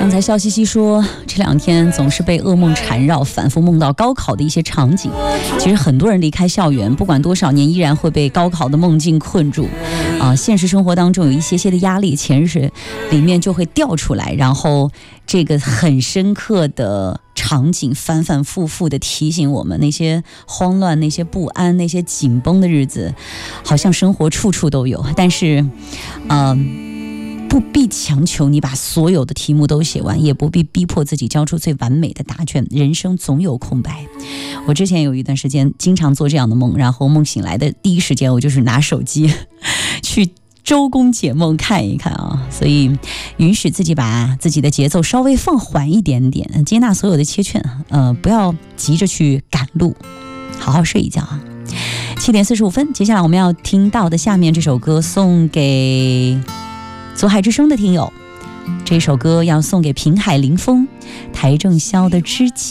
刚才笑嘻嘻说，这2天总是被噩梦缠绕，反复梦到高考的一些场景。其实很多人离开校园，不管多少年，依然会被高考的梦境困住。现实生活当中有一些的压力，潜意识里面就会掉出来，然后这个很深刻的场景反反复复的提醒我们，那些慌乱、那些不安、那些紧绷的日子，好像生活处处都有。但是，不必强求你把所有的题目都写完，也不必逼迫自己交出最完美的答卷。人生总有空白。我之前有一段时间经常做这样的梦，然后梦醒来的第一时间，我就是拿手机去周公解梦看一看啊。所以允许自己把自己的节奏稍微放缓一点点，接纳所有的切劝，不要急着去赶路，好好睡一觉啊。7点45分，接下来我们要听到的下面这首歌送给左海之声的听友，这首歌要送给平海林峰、邰正宵的知己。